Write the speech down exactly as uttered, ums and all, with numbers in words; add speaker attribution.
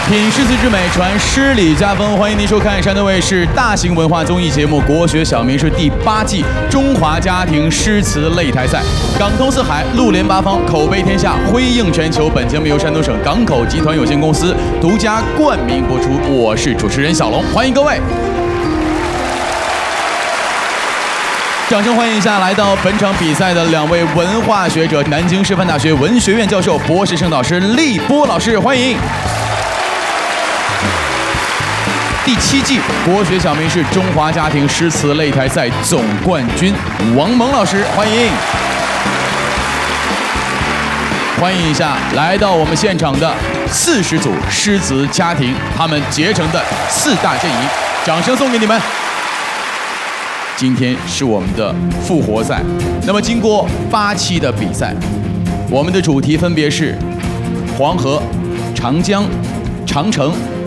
Speaker 1: 品诗词之美，传诗礼家风。欢迎您收看山东卫视大型文化综艺节目《国学小名诗》第八季中华家庭诗词擂台赛。港通四海，陆联八方，口碑天下，辉映全球。本节目由山东省港口集团有限公司独家冠名播出。我是主持人小龙，欢迎各位。掌声欢迎一下来到本场比赛的两位文化学者，南京师范大学文学院教授、博士生导师立波老师，欢迎。第七季国学小名诗中华家庭诗词擂台赛总冠军王蒙老师，欢迎！欢迎一下来到我们现场的四十组诗词家庭，他们结成的四大阵营，掌声送给你们！今天是我们的复活赛，那么经过八期的比赛，我们的主题分别是黄河、长江、长城、